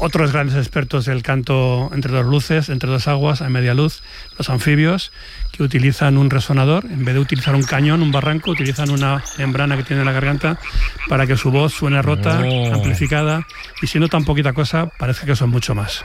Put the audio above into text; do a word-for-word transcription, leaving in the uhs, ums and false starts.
otros grandes expertos del canto entre dos luces, entre dos aguas, a media luz, los anfibios, que utilizan un resonador, en vez de utilizar un cañón, un barranco, utilizan una membrana que tiene en la garganta para que su voz suene rota, oh. amplificada, y si no tan poquita cosa, parece que son mucho más.